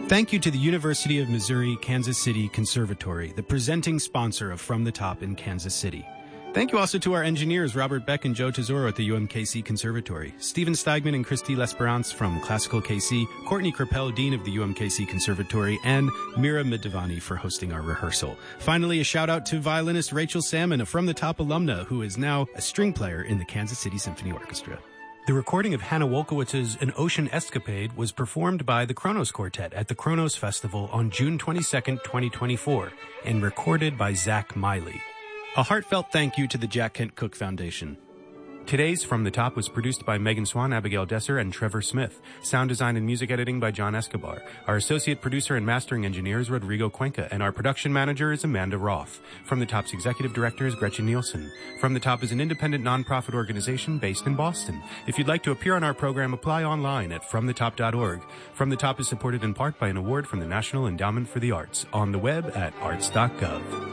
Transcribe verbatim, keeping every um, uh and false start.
Thank you to the University of Missouri Kansas City Conservatory, the presenting sponsor of From the Top in Kansas City. Thank you also to our engineers, Robert Beck and Joe Tesoro at the U M K C Conservatory, Stephen Steigman and Christy L'Esperance from Classical K C, Courtney Crapell, Dean of the U M K C Conservatory, and Mira Midavani for hosting our rehearsal. Finally, a shout out to violinist Rachel Salmon, a From the Top alumna who is now a string player in the Kansas City Symphony Orchestra. The recording of Hannah Wolkowitz's An Ocean Escapade was performed by the Kronos Quartet at the Kronos Festival on June twenty-second, twenty twenty-four, and recorded by Zach Miley. A heartfelt thank you to the Jack Kent Cooke Foundation. Today's From the Top was produced by Megan Swan, Abigail Desser, and Trevor Smith. Sound design and music editing by John Escobar. Our associate producer and mastering engineer is Rodrigo Cuenca, and our production manager is Amanda Roth. From the Top's executive director is Gretchen Nielsen. From the Top is an independent nonprofit organization based in Boston. If you'd like to appear on our program, apply online at from the top dot org. From the Top is supported in part by an award from the National Endowment for the Arts on the web at arts dot gov.